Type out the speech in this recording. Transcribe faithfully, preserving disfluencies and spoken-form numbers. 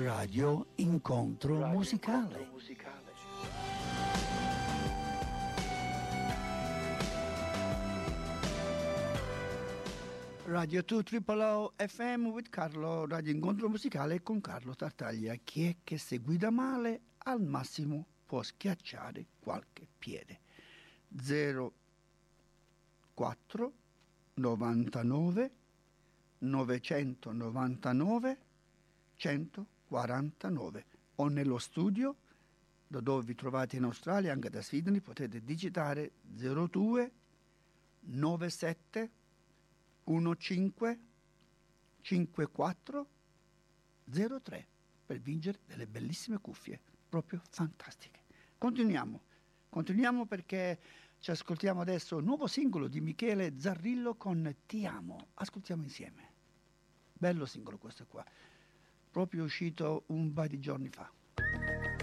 Radio Incontro Radio Musicale. Incontro Musicale. Radio due Triple O F M with Carlo, Radio Incontro Musicale con Carlo Tartaglia. Chi è che se guida male al massimo può schiacciare qualche piede. zero quattro novantanove novecentonovantanove centoquarantanove o nello studio da dove vi trovate in Australia, anche da Sydney, potete digitare zero due novantasette quindici cinquantaquattro zero tre per vincere delle bellissime cuffie, proprio fantastiche. Continuiamo, continuiamo perché ci ascoltiamo adesso un nuovo singolo di Michele Zarrillo con Ti amo. Ascoltiamo insieme. Bello singolo questo qua, proprio uscito un paio di giorni fa.